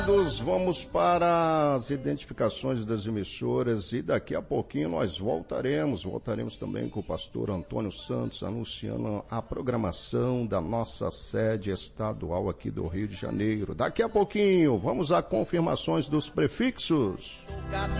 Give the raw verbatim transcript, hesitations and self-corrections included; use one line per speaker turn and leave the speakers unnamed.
Vamos para as identificações das emissoras e daqui a pouquinho nós voltaremos, voltaremos também com o pastor Antônio Santos anunciando a programação da nossa sede estadual aqui do Rio de Janeiro. Daqui a pouquinho vamos a confirmações dos prefixos.